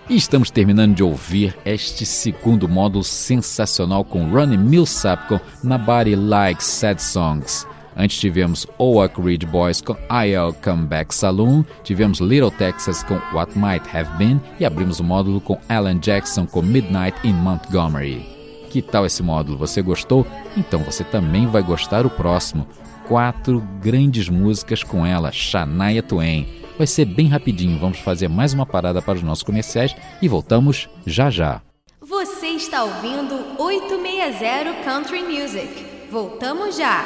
E estamos terminando de ouvir este segundo módulo sensacional com Ronnie Milsap com Nobody Likes Sad Songs. Antes tivemos Oak Ridge Boys com I'll Come Back Saloon, tivemos Little Texas com What Might Have Been e abrimos o módulo com Alan Jackson com Midnight in Montgomery. Que tal esse módulo? Você gostou? Então você também vai gostar o próximo. 4 grandes músicas com ela, Shania Twain. Vai ser bem rapidinho, vamos fazer mais uma parada para os nossos comerciais e voltamos já já. Você está ouvindo 860 Country Music. Voltamos já.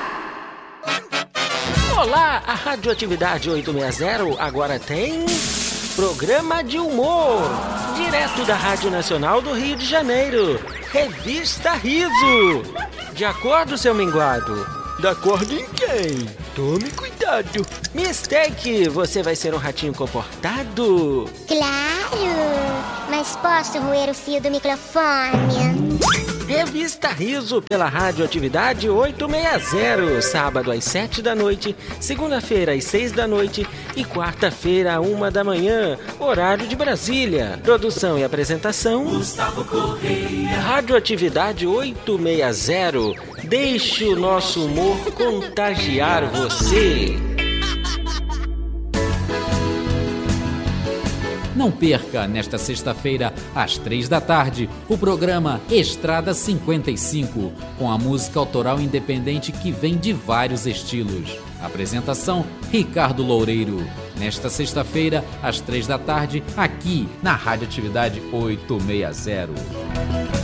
Olá, a Radioatividade 860 agora tem programa de humor, direto da Rádio Nacional do Rio de Janeiro, Revista Riso. De acordo, seu minguado? De acordo em quem? Tome cuidado. Mistake, você vai ser um ratinho comportado? Claro, mas posso roer o fio do microfone? Revista Riso pela Radioatividade 860, sábado às 7 da noite, segunda-feira às 6 da noite e quarta-feira à 1 da manhã, horário de Brasília. Produção e apresentação Gustavo Correia. Radioatividade 860, deixe o nosso humor contagiar você. Não perca, nesta sexta-feira, às 3 da tarde, o programa Estrada 55, com a música autoral independente que vem de vários estilos. Apresentação, Ricardo Loureiro. Nesta sexta-feira, às 3 da tarde, aqui na Radioatividade 860.